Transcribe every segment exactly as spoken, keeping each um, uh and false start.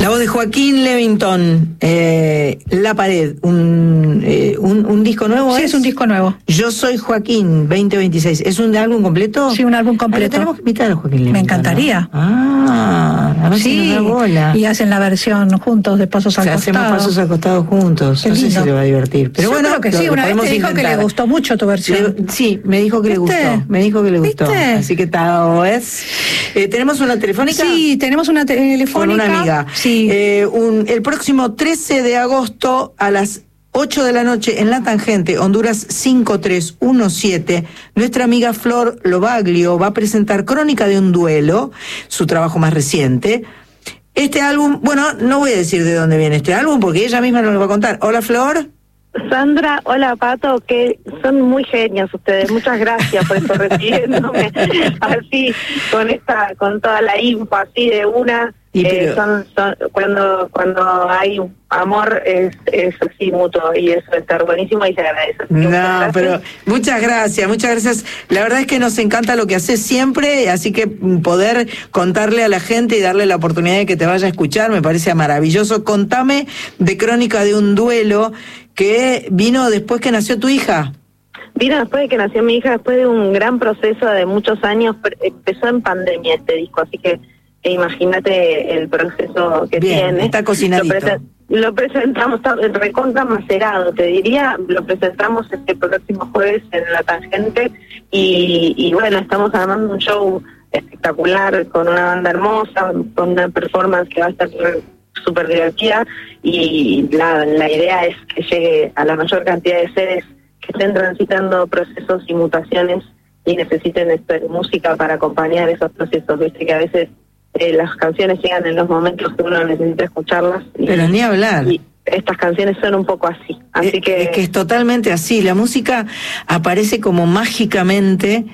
La voz de Joaquín Levington, eh, La Pared, un, eh, un, un disco nuevo. Sí, es? es un disco nuevo. Yo soy Joaquín, veinte veintiséis. ¿Es un álbum completo? Sí, un álbum completo. Tenemos que invitar a Joaquín Levington. Me encantaría. ¿No? Ah, a ver sí, si nos da bola. Y hacen la versión juntos de Pasos al o sea, Costado. Hacemos Pasos al Costado juntos. Qué no lindo. sé si le va a divertir. Pero Yo bueno, creo que sí, una vez te dijo intentar. que le gustó mucho tu versión. Le, sí, me dijo que ¿Viste? le gustó. Me dijo que le gustó. ¿Viste? Así que tal es. Eh, ¿Tenemos una telefónica? Sí, tenemos una telefónica. Con una amiga. Sí. Eh, un, el próximo trece de agosto a las ocho de la noche en La Tangente, Honduras cinco tres uno siete, nuestra amiga Flor Lobaglio va a presentar Crónica de un duelo, su trabajo más reciente. Este álbum, bueno, no voy a decir de dónde viene este álbum porque ella misma nos lo va a contar. Hola, Flor. Sandra, hola Pato, que son muy genios ustedes, muchas gracias por estar recibiéndome así, con esta, con toda la info así de una, y eh, pero... son, son, cuando cuando hay amor es, es así mutuo y eso está buenísimo y se agradece. No, pero muchas gracias, muchas gracias. La verdad es que nos encanta lo que haces siempre, así que poder contarle a la gente y darle la oportunidad de que te vaya a escuchar me parece maravilloso. Contame de Crónica de un duelo que vino después que nació tu hija. Vino después de que nació mi hija, después de un gran proceso de muchos años. Empezó en pandemia este disco, así que eh, imagínate el proceso que Bien, tiene. Está cocinadito. Lo, presen lo presentamos, está recontra macerado, te diría, lo presentamos este próximo jueves en La Tangente y, y bueno, estamos armando un show espectacular con una banda hermosa, con una performance que va a estar súper divertida y la, la idea es que llegue a la mayor cantidad de seres que estén transitando procesos y mutaciones y necesiten este, música para acompañar esos procesos. Viste que a veces eh, las canciones llegan en los momentos que uno necesita escucharlas. Y, Pero ni hablar. Y estas canciones son un poco así. Así es, que... es que es totalmente así. La música aparece como mágicamente...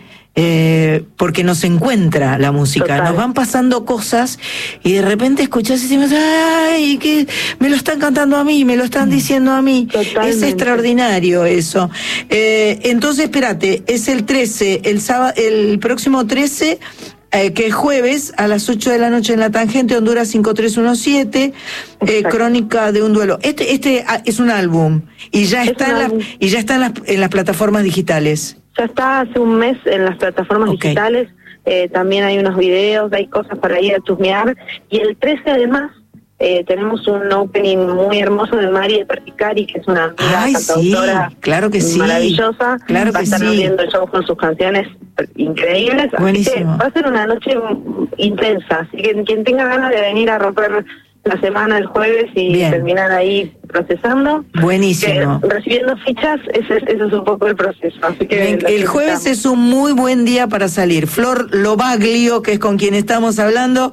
Eh, porque nos encuentra la música. Total. Nos van pasando cosas y de repente escuchás y decimos, ay, que me lo están cantando a mí, me lo están diciendo a mí. Totalmente. Es extraordinario eso. Eh, entonces, espérate, es el trece, el sábado, el próximo trece, eh, que es jueves, a las ocho de la noche en La Tangente, Honduras cinco tres uno siete, eh, Crónica de un duelo. Este, este ah, es un álbum y ya es está en la, y ya está en las, en las plataformas digitales. Ya está hace un mes en las plataformas okay. digitales, eh, también hay unos videos, hay cosas para ir a chusmear, y el trece además eh, tenemos un opening muy hermoso de Mari de Perticari, que es una amiga Ay, cantautora sí, claro que sí. maravillosa, claro va a que estar sí. abriendo el show con sus canciones increíbles, buenísimo. Así que va a ser una noche intensa, así que quien tenga ganas de venir a romper la semana el jueves y Bien. terminar ahí procesando. Buenísimo. Que, recibiendo fichas, ese, ese es un poco el proceso. Así que el, el jueves es un muy buen día para salir. Flor Lobaglio, que es con quien estamos hablando,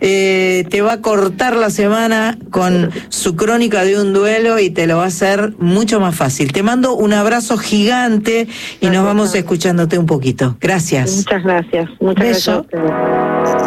eh, te va a cortar la semana con su Crónica de un duelo y te lo va a hacer mucho más fácil. Te mando un abrazo gigante y gracias. Nos vamos escuchándote un poquito. Gracias. Muchas gracias. Muchas Beso. gracias.